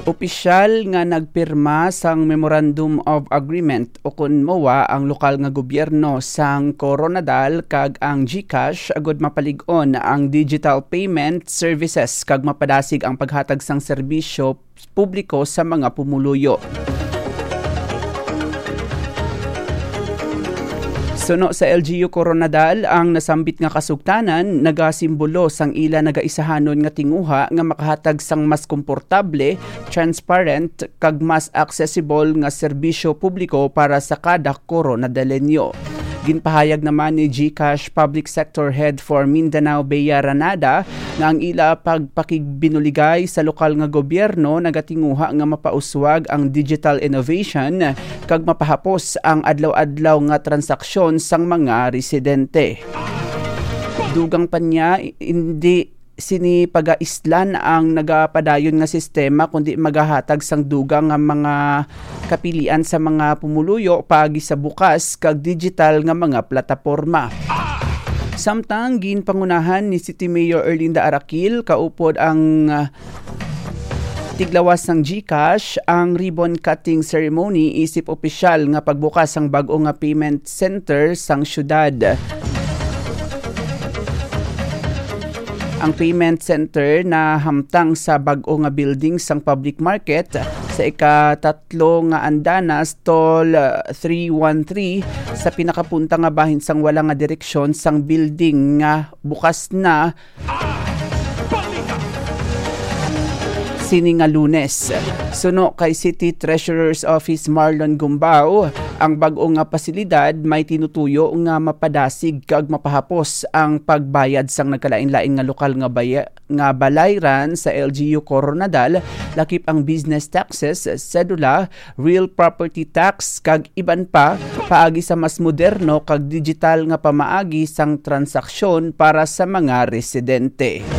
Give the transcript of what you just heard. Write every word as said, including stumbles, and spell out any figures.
Opisyal nga nagpirma sang Memorandum of Agreement o kun mowa ang lokal nga gobyerno sang Coronadal kag ang GCash agud mapalig-on ang digital payment services kag mapadasig ang paghatag sang serbisyo publiko sa mga pumuluyo. Suno sa L G U Coronadal, ang nasambit nga kasugtanan nagasimbolo sang ila nagaisahanon nga tinguha nga makahatag sang mas komportable, transparent kag mas accessible nga serbisyo publiko para sa kada Coronadalenyo. Ginpahayag naman ni GCash Public Sector Head for Mindanao Bea Ranada nga ang ila pagpakigbinuligay sa lokal nga gobyerno nagatinguha nga mapauswag ang digital innovation kag mapahapos ang adlaw-adlaw nga transaksyon sang mga residente. Dugang pa niya, hindi sini pagaislan ang nagapadayon nga sistema kundi magahatag sang dugang nga mga kapilian sa mga pumuluyo paagi sa bukas kag digital nga mga plataporma. Samtang ginpangunahan ni City Mayor Erlinda Arakil kaupod ang uh, tiglawas ng GCash ang ribbon cutting ceremony isip opisyal nga pagbukas ang bag-o nga payment center sang syudad. Ang payment center na hamtang sa bag-o nga building sang public market sa ika-tatlo nga andanas tol three one three sa pinakapunta nga bahin sang wala nga direksyon sang building nga bukas na sini nga Lunes. Suno kay City Treasurer's Office Marlon Gumbao, ang bag-o nga pasilidad may tinutuyo nga mapadasig kag mapahapos ang pagbayad sang nagkalain-lain nga lokal nga baya, nga balayran sa L G U Coronadal, lakip ang business taxes, sedula, real property tax kag iban pa paagi sa mas moderno kag digital nga pamaagi sang transaksyon para sa mga residente.